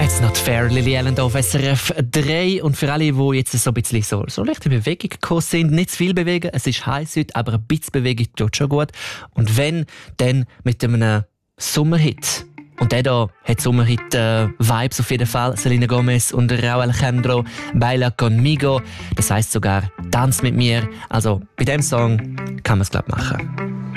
It's not fair, Lily Allen auf SRF 3. Und für alle, die jetzt so ein bisschen so leicht in Bewegung gekommen sind, nicht zu viel bewegen. Es ist heiß heute, aber ein bisschen Bewegung tut schon gut. Und wenn, dann mit einem Sommerhit. Und der hier hat Sommerhit-Vibes auf jeden Fall. Selena Gomez und Rauw Alejandro, Baila Conmigo. Das heisst sogar, tanz mit mir. Also bei diesem Song kann man es, glaube ich, machen.